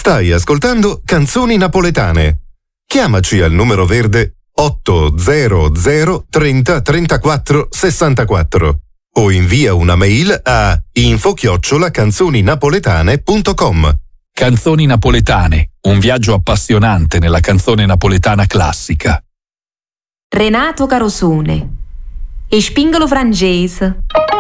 Stai ascoltando Canzoni Napoletane. Chiamaci al numero verde 800 30 34 64 o invia una mail a info@canzoninapoletane.com. Canzoni Napoletane, un viaggio appassionante nella canzone napoletana classica. Renato Carosone e Spingolo Frangese.